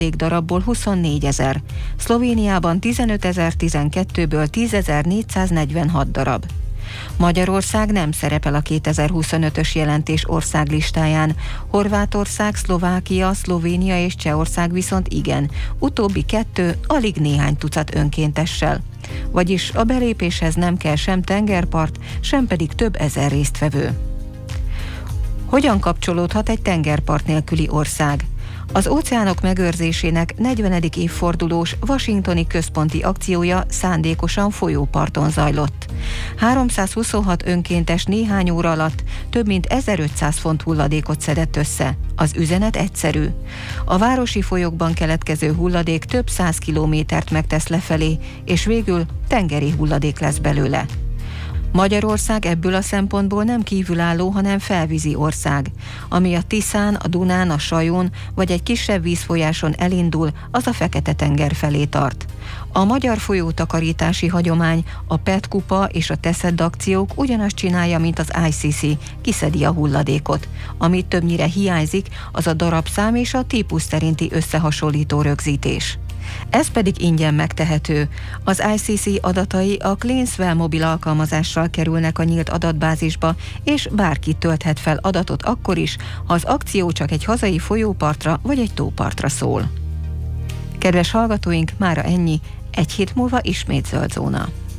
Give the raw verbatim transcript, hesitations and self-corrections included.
darabból huszonnégyezer, Szlovéniában tizenötezer-tizenkettőből tízezer-négyszáznegyvenhat darab. Magyarország nem szerepel a kétezer-huszonötös jelentés országlistáján, Horvátország, Szlovákia, Szlovénia és Csehország viszont igen, utóbbi kettő alig néhány tucat önkéntessel. Vagyis a belépéshez nem kell sem tengerpart, sem pedig több ezer résztvevő. Hogyan kapcsolódhat egy tengerpart nélküli ország? Az óceánok megőrzésének negyvenedik évfordulós washingtoni központi akciója szándékosan folyóparton zajlott. háromszázhuszonhat önkéntes néhány óra alatt több mint ezerötszáz font hulladékot szedett össze. Az üzenet egyszerű. A városi folyókban keletkező hulladék több száz kilométert megtesz lefelé, és végül tengeri hulladék lesz belőle. Magyarország ebből a szempontból nem kívülálló, hanem felvízi ország. Ami a Tiszán, a Dunán, a Sajon vagy egy kisebb vízfolyáson elindul, az a Fekete-tenger felé tart. A magyar folyótakarítási hagyomány, a pé e té kupa és a Teszed akciók ugyanazt csinálja, mint az i cé cé, kiszedi a hulladékot. Amit többnyire hiányzik, az a darabszám és a típus szerinti összehasonlító rögzítés. Ez pedig ingyen megtehető. Az i cé cé adatai a CleanSwell mobil alkalmazással kerülnek a nyílt adatbázisba, és bárki tölthet fel adatot akkor is, ha az akció csak egy hazai folyópartra vagy egy tópartra szól. Kedves hallgatóink, mára ennyi, egy hét múlva ismét zöld zóna.